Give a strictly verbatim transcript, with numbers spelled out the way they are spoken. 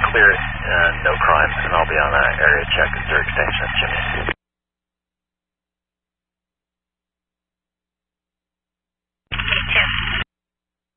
clear, uh, no crimes, and I'll be on an area check at third extension, Jimmy.